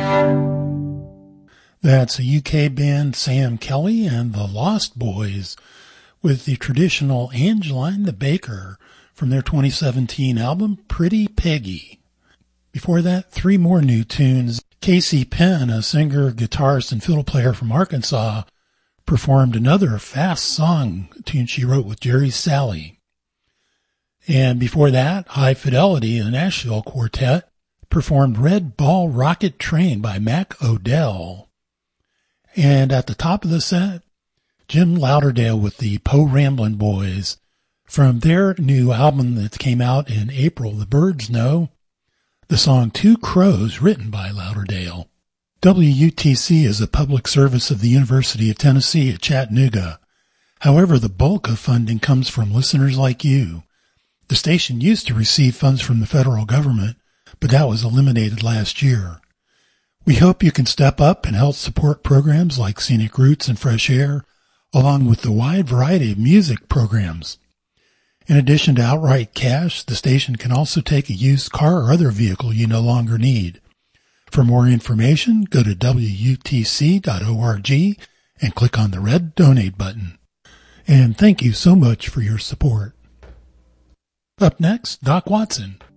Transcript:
That's a UK band, Sam Kelly and the Lost Boys, with the traditional Angeline the Baker from their 2017 album, Pretty Peggy. Before that, three more new tunes. Casey Penn, a singer, guitarist, and fiddle player from Arkansas, performed another fast song tune she wrote with Jerry Salley. And before that, High Fidelity, a Nashville quartet, performed Red Ball Rocket Train by Mac Odell. And at the top of the set, Jim Lauderdale with the Poe Ramblin' Boys from their new album that came out in April, The Birds Know, the song Two Crows, written by Lauderdale. WUTC is a public service of the University of Tennessee at Chattanooga. However, the bulk of funding comes from listeners like you. The station used to receive funds from the federal government, but that was eliminated last year. We hope you can step up and help support programs like Scenic Roots and Fresh Air, along with the wide variety of music programs. In addition to outright cash, the station can also take a used car or other vehicle you no longer need. For more information, go to WUTC.org and click on the red Donate button. And thank you so much for your support. Up next, Doc Watson.